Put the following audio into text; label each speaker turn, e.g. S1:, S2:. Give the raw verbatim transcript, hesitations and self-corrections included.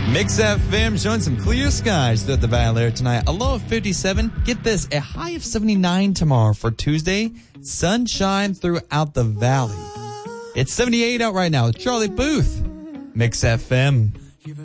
S1: Mix F M showing some clear skies throughout the valley there tonight. A low of fifty-seven. Get this, a high of seventy-nine tomorrow for Tuesday. Sunshine throughout the valley. It's seventy-eight out right now. Charlie Booth. Mix F M.